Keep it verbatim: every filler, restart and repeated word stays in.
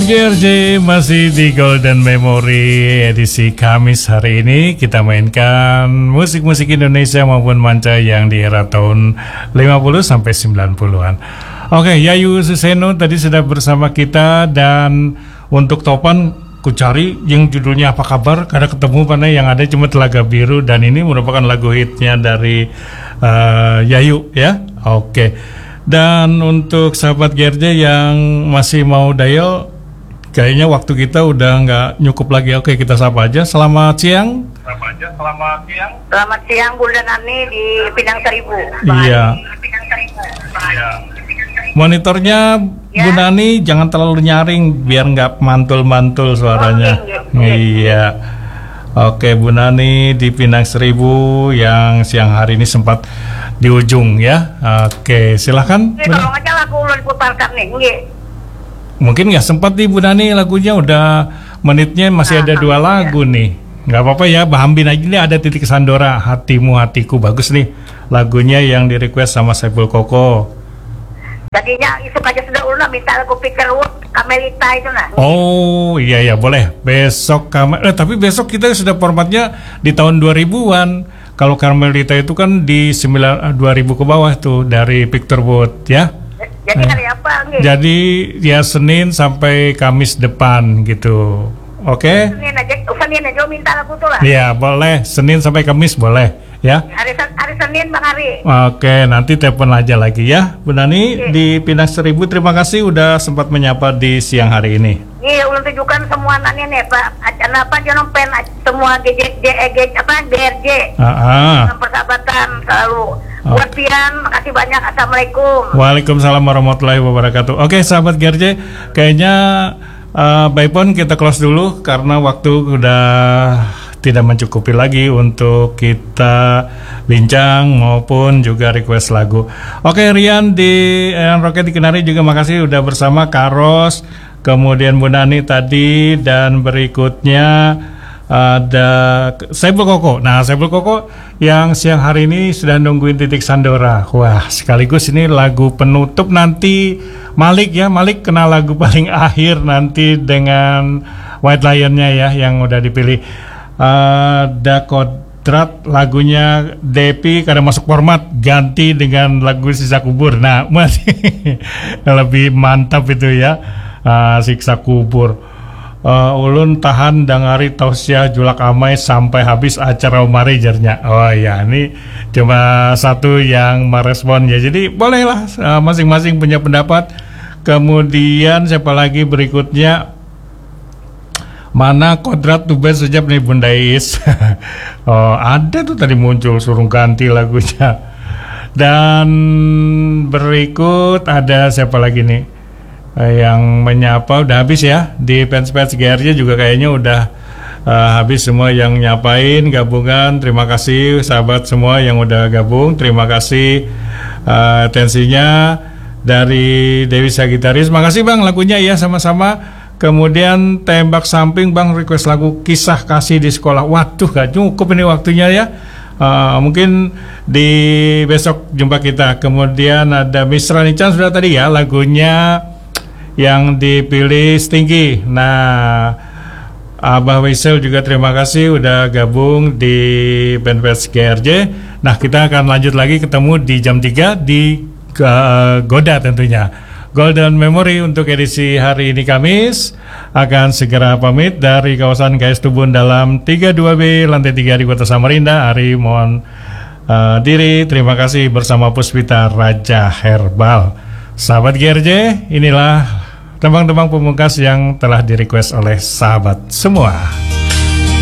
G R J masih di Golden Memory edisi Kamis hari ini. Kita mainkan musik-musik Indonesia maupun manca yang di era tahun lima puluh sampai sembilan puluhan. Oke, Yayu Suseno tadi sudah bersama kita, dan untuk topan ku cari yang judulnya Apa Kabar, karena ketemu mana yang ada cuma Telaga Biru, dan ini merupakan lagu hitnya dari uh, Yayu ya. Oke. Dan untuk sahabat G R J yang masih mau dial, kayaknya waktu kita udah nggak nyukup lagi. Oke, kita sapa aja. Selamat siang. Sapa aja. Selamat siang. Selamat siang, Bunda Nani di Pinang Seribu. Iya. Iya. Monitornya ya. Bu Nani jangan terlalu nyaring biar nggak mantul-mantul suaranya. Oh, iya, iya. Iya. Oke, Bu Nani di Pinang Seribu yang siang hari ini sempat di ujung ya. Oke, silahkan. Ini tolong aja lagu ulun putarkan nih. Nggih. Mungkin nggak sempat nih Bu Nani, lagunya udah menitnya masih nah, ada dua lagu ya. Nih. Nggak apa-apa ya, bahambil aja nih. Ada Titik Sandora, Hatimu Hatiku, bagus nih lagunya yang di request sama Saiful Koko. Jadinya isuk aja sudah ulun minta lagu Peter Wood, Kamelita itu nah. Oh iya ya, boleh. Besok Kamel, eh, tapi besok kita sudah formatnya di tahun dua ribuan. Kalau Karmelita itu kan di sembilan dua ribu ke bawah tuh dari Victor Wood ya. Jadi hari apa? Nge? Jadi ya Senin sampai Kamis depan gitu. Oke? Okay? Senin aja, Senin aja minta lagu tuh lah. Iya, boleh. Senin sampai Kamis boleh ya. Hari hari Senin Bang Hari. Oke, nanti telepon aja lagi ya, Bu Nani. Oke. Di Pinang Seribu, terima kasih udah sempat menyapa di siang hari ini. Iya, ulun tunjukkan semua nanya nih Pak. Acara apa jangan pen semua G J G G apa G R J. Heeh. Persahabatan selalu. Oh. Buat Pian, makasih banyak. Assalamualaikum. Waalaikumsalam warahmatullahi wabarakatuh. Oke, sahabat G R J, kayaknya uh, by phone kita close dulu karena waktu udah tidak mencukupi lagi untuk kita bincang maupun juga request lagu. Oke, Rian di Eyang Roket di Kenari juga makasih udah bersama Karos, kemudian Bu Nani tadi, dan berikutnya ada Saiful Koko. Nah, Saiful Koko yang siang hari ini sudah nungguin Titik Sandora. Wah, sekaligus ini lagu penutup nanti Malik ya. Malik kena lagu paling akhir nanti dengan White Lion-nya ya yang udah dipilih. Ada Kodrat lagunya Depi karena masuk format ganti dengan lagu Siksa Kubur. Nah, masih lebih mantap itu ya. Uh, Siksa Kubur. Uh, ulun tahan dangari tausiah julak amai sampai habis acara manajernya. Oh ya, ini cuma satu yang merespon ya. Jadi bolehlah uh, masing-masing punya pendapat. Kemudian siapa lagi berikutnya? Mana Kodrat tuh best sejak nih Bunda Is. Oh, ada tuh tadi muncul suruh ganti lagunya. Dan berikut ada siapa lagi nih yang menyapa. Udah habis ya di fans-fans G R J juga kayaknya udah uh, habis semua yang nyapain gabungan. Terima kasih sahabat semua yang udah gabung. Terima kasih uh, atensinya dari Dewi Sagitaris. Makasih Bang lagunya ya, sama-sama. Kemudian Tembak Samping Bang request lagu Kisah Kasih di Sekolah. Waduh, gak cukup ini waktunya ya. Uh, mungkin di besok jumpa kita. Kemudian ada Miss Ranichan sudah tadi ya lagunya yang dipilih Stinky. Nah, Abah Waisel juga terima kasih udah gabung di fanpage G R J. Nah, kita akan lanjut lagi ketemu di jam tiga di uh, Goda tentunya. Golden Memory untuk edisi hari ini Kamis akan segera pamit dari kawasan K S Tubun dalam tiga puluh dua B lantai tiga di Kota Samarinda. Ari mohon uh, diri. Terima kasih bersama Puspita Raja Herbal. Sahabat G R J, inilah tembang-tembang pemungkas yang telah direquest oleh sahabat semua.